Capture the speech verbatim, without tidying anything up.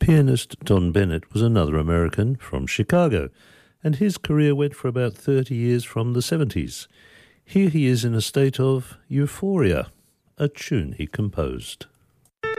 Pianist Don Bennett was another American from Chicago, and his career went for about thirty years from the seventies. Here he is in a state of euphoria, a tune he composed.